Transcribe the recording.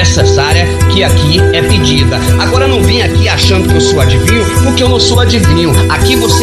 necessária que aqui é pedida. Agora não vim aqui achando que eu sou adivinho, porque eu não sou adivinho. Aqui você